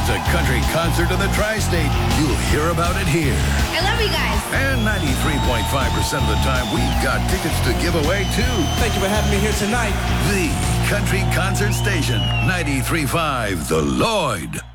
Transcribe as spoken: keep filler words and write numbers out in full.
it's a country concert in the tri-state, you'll hear about it here. I love you guys. And ninety-three point five percent of the time, we've got tickets to give away, too. Thank you for having me here tonight. The Country Concert Station, ninety-three point five The Lloyd.